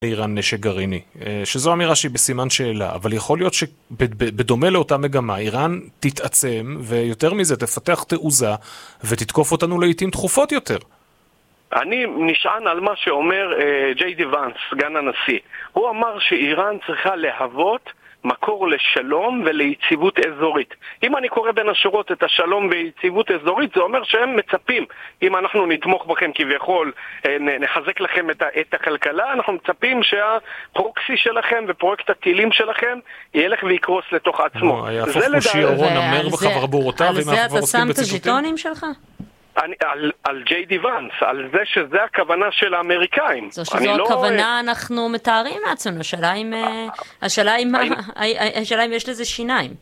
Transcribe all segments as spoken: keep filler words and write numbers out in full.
לאיראן נשק גרעיני, שזו אמירה שהיא בסימן שאלה, אבל יכול להיות שבדומה לאותה מגמה, איראן תתעצם, ויותר מזה תפתח תעוזה, ותתקוף אותנו לעתים תכופות יותר. אני נשען על מה שאומר ג'יי די ואנס, סגן הנשיא. הוא אמר שאיראן צריכה להוות מקור לשלום וליציבות אזורית. אם אני קורא בין השורות את השלום ויציבות אזורית, זה אומר שהם מצפים, אם אנחנו נתמוך בכם כביכול, נחזק לכם את, את הכלכלה, אנחנו מצפים שהפרוקסי שלכם ופרויקט הטילים שלכם ילך ויקרוס לתוך עצמו. היה הפוך מושי אורון אמר בחבר בורותיו. על זה אתה שם את הז'יטונים שלך? אני, על, על ג'יי די ואנס, על זה שזה הכוונה של האמריקאים. זו שזו לא... הכוונה אנחנו מתארים מעצמנו, השאלה אם, השאלה אם, השאלה אם יש לזה שיניים.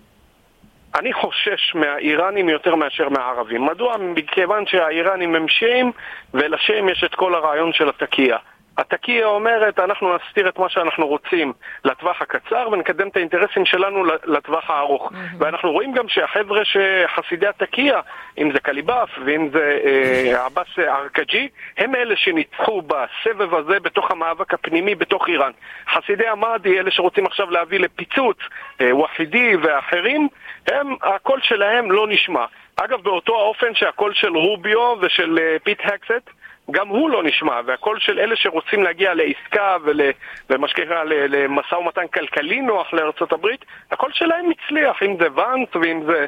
אני חושש מהאיראנים יותר מאשר מהערבים. מדוע? מכיוון שהאיראנים הם שיעים, ולשיעים יש את כל הרעיון של התקייה. התקייה אומרת, אנחנו נסתיר את מה שאנחנו רוצים לטווח הקצר, ונקדם את האינטרסים שלנו לטווח הארוך. Mm-hmm. ואנחנו רואים גם שהחבר'ה שחסידי התקייה, אם זה קליבאף ואם זה אה, עבאס ארקג'י, הם אלה שניצחו בסבב הזה בתוך המאבק הפנימי בתוך איראן. חסידי המאדי, אלה שרוצים עכשיו להביא לפיצוץ, אה, וחידי ואחרים, הם, הקול שלהם לא נשמע. אגב, באותו האופן שהקול של רוביו ושל אה, פיט הקסט, גם הוא לא נשמע, והכל של אלה שרוצים להגיע לעסקה ולמה שקרה למשא ומתן כלכלי נוח לארצות הברית, הכל שלהם מצליח, אם זה ואנס ואם זה,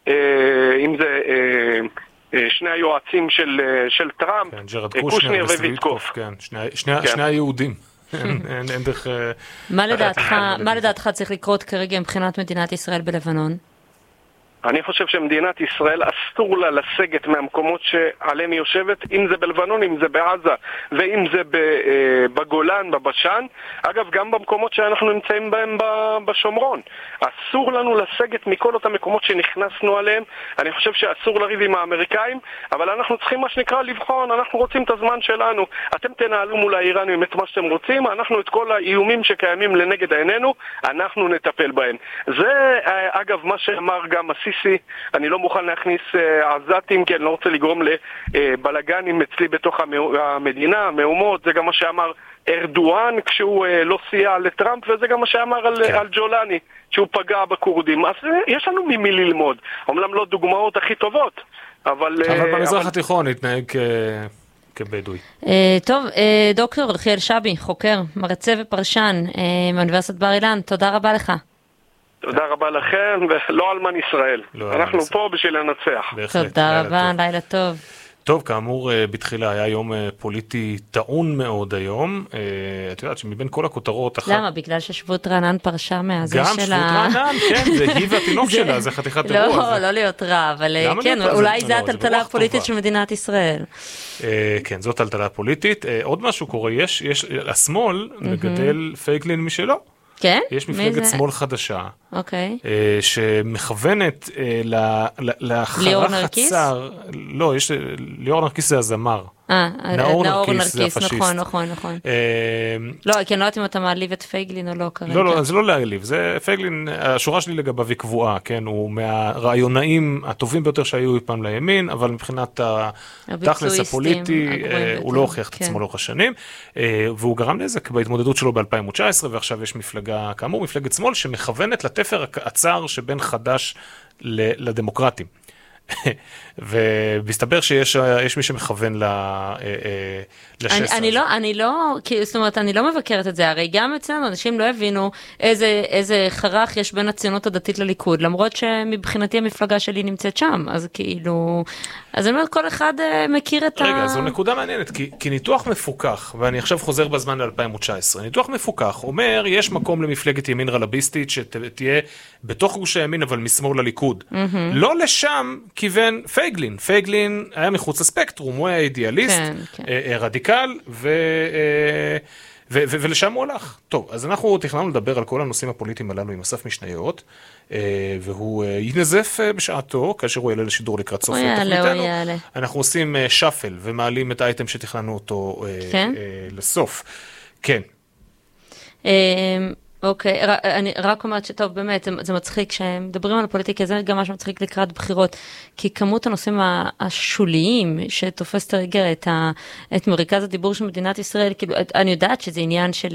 אם זה שני היועצים של, של טראמפ, כן, קושניר וויטקוף. כן, שני, שני, כן. שני היהודים. אין, אין, אין דרך... מה לדעתך, מה לדעתך צריך לקרות כרגע מבחינת מדינת ישראל בלבנון? אני חושב שמדינת ישראל אסור לה לסגת מהמקומות שעליהם היא יושבת, אם זה בלבנון, אם זה בעזה, ואם זה בגולן, בבשן. אגב, גם במקומות שאנחנו נמצאים בהם בשומרון. אסור לנו לסגת מכל אותם מקומות שנכנסנו עליהם. אני חושב שאסור לריב עם האמריקאים, אבל אנחנו צריכים מה שנקרא לבחון, אנחנו רוצים את הזמן שלנו. אתם תנהלו מול האיראנים את מה שאתם רוצים, אנחנו את כל האיומים שקיימים לנגד עינינו, אנחנו נטפל בהם. זה, אגב, מה שאמר גם הסיס אני לא מוכן להכניס עזתים, כי אני לא רוצה לגרום לבלגנים אצלי בתוך המדינה, מהומות, זה גם מה שאמר ארדואן כשהוא לא סייע לטראמפ, וזה גם מה שאמר על, על ג'ולני, שהוא פגע בקורדים. אז יש לנו ממי ללמוד, אומנם לא דוגמאות הכי טובות, אבל... אבל במזרח אבל... התיכון התנהג כ... כבדואי. טוב, דוקטור רחיאל שבי, חוקר, מרצה ופרשן מאוניברסיטת בר אילן, תודה רבה לך. תודה רבה לכם, ולא אלמן ישראל. לא אנחנו אלמן פה בשביל לנצח. בהחלט. תודה רבה, לילה, לילה טוב. טוב, כאמור, בתחילה היה יום פוליטי טעון מאוד היום. את יודעת שמבין כל הכותרות... למה? בגלל ששבות רענן פרשה מהזה שלה... גם שבות רענן, כן, זה היא והתינוק שלה, זה חתיכת אירוע. לא, לא להיות רע, אבל כן, אולי זה הטלטלה הפוליטית של מדינת ישראל. כן, זאת הטלטלה הפוליטית. עוד משהו קורה, יש, השמאל מגדל פייגלין משלו. כן? יש מפלגת שמאל חדשה, אוקיי. שמכוונת לחרך הצר, לא, יש, ליאור נרקיס זה הזמר. אה, נאור נרקיס זה הפשיסט. נכון, נכון, נכון. לא, כי אני לא יודעת אם אתה מעליב את פייגלין או לא כרגע. לא, לא, זה לא להעליב, זה פייגלין, השורה שלי לגביו היא קבועה, כן, הוא מהרעיונאים הטובים ביותר שהיו פעם לימין, אבל מבחינת התכלס הפוליטי, הוא לא הוכיח את עצמו לאורך השנים, והוא גרם נזק בהתמודדות שלו ב-אלפיים תשע עשרה, ועכשיו יש מפלגה, כאמור, מפלגת שמאל, שמכוונת לתפר הצר שבין חדש לדמוקרטים. ומסתבר שיש יש מי שמכוון לשסע. אני לא, אני לא, זאת אומרת, אני לא מבקרת את זה, הרי גם אצלנו אנשים לא הבינו איזה, איזה חרך יש בין הציונות הדתית לליכוד, למרות שמבחינתי המפלגה שלי נמצאת שם, אז כאילו, אז אני אומרת, כל אחד מכיר את ה... רגע, זו נקודה מעניינת, כי, כי ניתוח מפוקח, ואני עכשיו חוזר בזמן ל-אלפיים תשע עשרה, ניתוח מפוקח אומר, יש מקום למפלגת ימין רלביסטית שתהיה בתוך גוש הימין, אבל משמאל לליכוד. Mm-hmm. לא לשם כיוון פייגלין. פייגלין היה מחוץ לספקטרום, הוא היה אידיאליסט, כן, כן. רדיקל, ו... ו- ו- ולשם הוא הולך. טוב, אז אנחנו תכננו לדבר על כל הנושאים הפוליטיים הללו עם אסף משניות, והוא ינזף בשעתו, כאשר הוא יעלה לשידור לקראת סוף תוכניתנו. אנחנו עושים שפל ומעלים את האייטם שתכננו אותו כן? לסוף. כן. אוקיי, אני רק אומרת שטוב, באמת, זה מצחיק, כשמדברים על פוליטיקה, זה גם מה שמצחיק לקראת בחירות, כי כמות הנושאים השוליים שתופס את הרגע את מרכז הדיבור של מדינת ישראל, כאילו, אני יודעת שזה עניין של